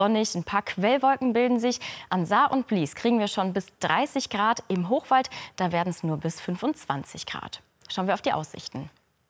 Sonnig, ein paar Quellwolken bilden sich. An Saar und Blies kriegen wir schon bis 30 Grad. Im Hochwald, da werden es nur bis 25 Grad. Schauen wir auf die Aussichten.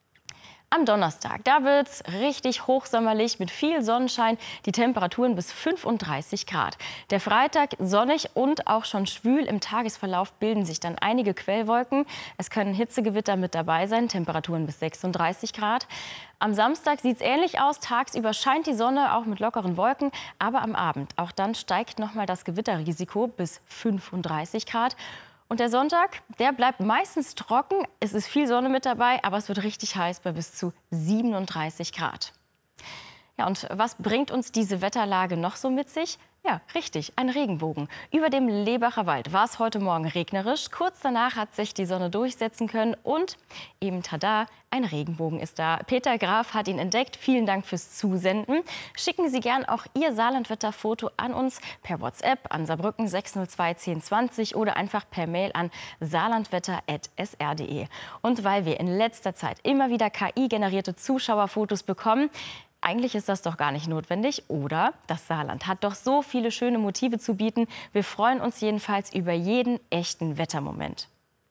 Am Donnerstag, da wird es richtig hochsommerlich mit viel Sonnenschein, die Temperaturen bis 35 Grad. Der Freitag sonnig und auch schon schwül. Im Tagesverlauf bilden sich dann einige Quellwolken. Es können Hitzegewitter mit dabei sein, Temperaturen bis 36 Grad. Am Samstag sieht es ähnlich aus. Tagsüber scheint die Sonne, auch mit lockeren Wolken. Aber am Abend, auch dann steigt noch mal das Gewitterrisiko bis 35 Grad. Und der Sonntag, der bleibt meistens trocken. Es ist viel Sonne mit dabei, aber es wird richtig heiß bei bis zu 37 Grad. Ja, und was bringt uns diese Wetterlage noch so mit sich? Ja, richtig, ein Regenbogen. Über dem Lebacher Wald war es heute Morgen regnerisch. Kurz danach hat sich die Sonne durchsetzen können und eben tada, ein Regenbogen ist da. Peter Graf hat ihn entdeckt. Vielen Dank fürs Zusenden. Schicken Sie gern auch Ihr Saarlandwetterfoto an uns per WhatsApp an Saarbrücken 602 1020 oder einfach per Mail an saarlandwetter@sr.de. Und weil wir in letzter Zeit immer wieder KI-generierte Zuschauerfotos bekommen, eigentlich ist das doch gar nicht notwendig, oder? Das Saarland hat doch so viele schöne Motive zu bieten. Wir freuen uns jedenfalls über jeden echten Wettermoment.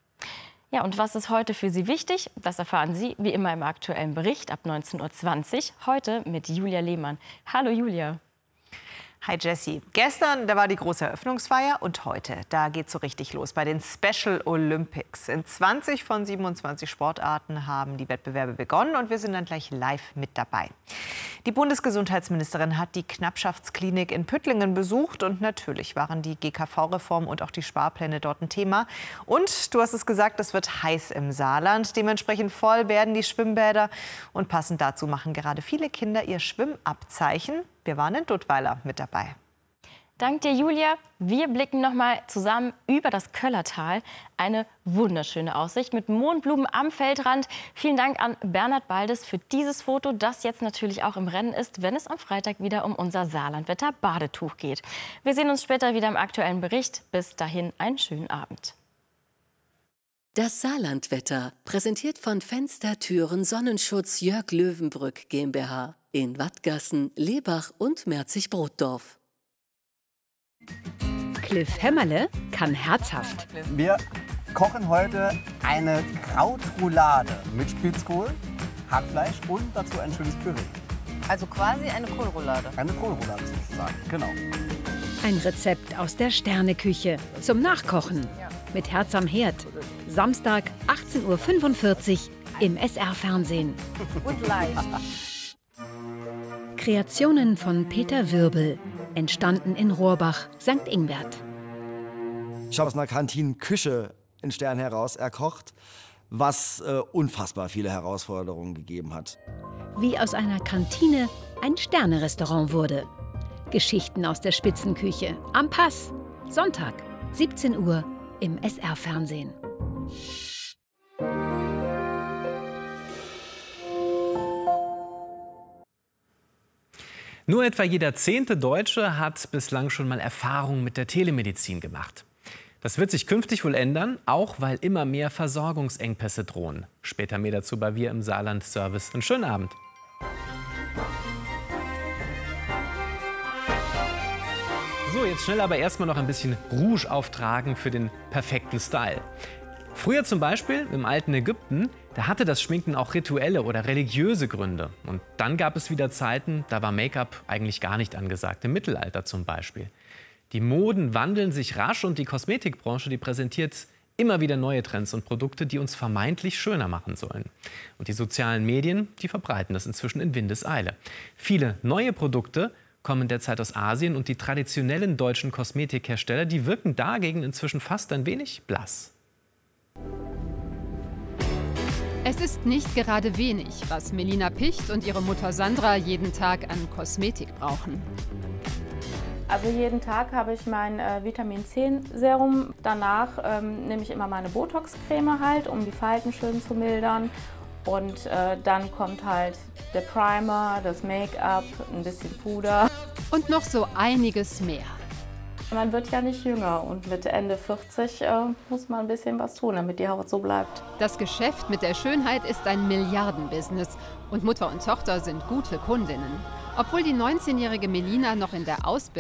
Ja, und was ist heute für Sie wichtig? Das erfahren Sie wie immer im aktuellen Bericht ab 19:20 Uhr. Heute mit Julia Lehmann. Hallo Julia. Hi Jessie. Gestern, da war die große Eröffnungsfeier und heute, da geht's so richtig los bei den Special Olympics. In 20 von 27 Sportarten haben die Wettbewerbe begonnen und wir sind dann gleich live mit dabei. Die Bundesgesundheitsministerin hat die Knappschaftsklinik in Püttlingen besucht und natürlich waren die GKV-Reform und auch die Sparpläne dort ein Thema. Und du hast es gesagt, es wird heiß im Saarland. Dementsprechend voll werden die Schwimmbäder und passend dazu machen gerade viele Kinder ihr Schwimmabzeichen. Wir waren in Duttweiler mit dabei. Dank dir, Julia. Wir blicken noch mal zusammen über das Köllertal. Eine wunderschöne Aussicht mit Mohnblumen am Feldrand. Vielen Dank an Bernhard Baldes für dieses Foto, das jetzt natürlich auch im Rennen ist, wenn es am Freitag wieder um unser Saarlandwetter-Badetuch geht. Wir sehen uns später wieder im aktuellen Bericht. Bis dahin einen schönen Abend. Das Saarlandwetter, präsentiert von Fenstertüren Sonnenschutz Jörg Löwenbrück GmbH in Wattgassen, Lebach und Merzig-Brotdorf. Cliff Hämmerle kann herzhaft. Wir kochen heute eine Krautroulade mit Spitzkohl, Hackfleisch und dazu ein schönes Püree. Also quasi eine Kohlroulade. Eine Kohlroulade sozusagen, genau. Ein Rezept aus der Sterneküche zum Nachkochen. Mit Herz am Herd. Samstag 18:45 Uhr im SR-Fernsehen. Und leicht. Kreationen von Peter Wirbel. Entstanden in Rohrbach, St. Ingbert. Ich habe aus einer Kantinenküche in Stern heraus erkocht, was unfassbar viele Herausforderungen gegeben hat. Wie aus einer Kantine ein Sterne-Restaurant wurde. Geschichten aus der Spitzenküche. Am Pass. Sonntag, 17 Uhr im SR-Fernsehen. Nur etwa jeder 10. Deutsche hat bislang schon mal Erfahrung mit der Telemedizin gemacht. Das wird sich künftig wohl ändern, auch weil immer mehr Versorgungsengpässe drohen. Später mehr dazu bei Wir im Saarland Service. Einen schönen Abend. So, jetzt schnell aber erstmal noch ein bisschen Rouge auftragen für den perfekten Style. Früher zum Beispiel im alten Ägypten, da hatte das Schminken auch rituelle oder religiöse Gründe. Und dann gab es wieder Zeiten, da war Make-up eigentlich gar nicht angesagt, im Mittelalter zum Beispiel. Die Moden wandeln sich rasch und die Kosmetikbranche, die präsentiert immer wieder neue Trends und Produkte, die uns vermeintlich schöner machen sollen. Und die sozialen Medien, die verbreiten das inzwischen in Windeseile. Viele neue Produkte kommen derzeit aus Asien und die traditionellen deutschen Kosmetikhersteller, die wirken dagegen inzwischen fast ein wenig blass. Es ist nicht gerade wenig, was Melina Picht und ihre Mutter Sandra jeden Tag an Kosmetik brauchen. Also jeden Tag habe ich mein Vitamin C Serum. Danach nehme ich immer meine Botox-Creme halt, um die Falten schön zu mildern. Und dann kommt halt der Primer, das Make-up, ein bisschen Puder. Und noch so einiges mehr. Man wird ja nicht jünger und mit Ende 40 muss man ein bisschen was tun, damit die Haut so bleibt. Das Geschäft mit der Schönheit ist ein Milliardenbusiness und Mutter und Tochter sind gute Kundinnen. Obwohl die 19-jährige Melina noch in der Ausbildung